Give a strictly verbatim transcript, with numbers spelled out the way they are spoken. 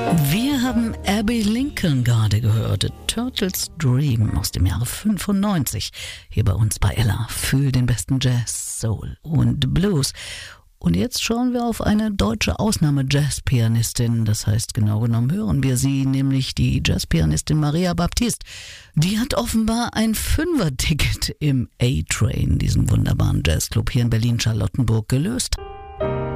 Wir haben Abbey Lincoln gerade gehört, A Turtle's Dream aus dem Jahre fünfundneunzig. Hier bei uns bei Ella für den besten Jazz, Soul und Blues. Und jetzt schauen wir auf eine deutsche Ausnahme-Jazz-Pianistin. Das heißt, genau genommen hören wir sie, nämlich die Jazz-Pianistin Maria Baptiste. Die hat offenbar ein Fünfer-Ticket im A-Train, diesem wunderbaren Jazzclub hier in Berlin-Charlottenburg, gelöst.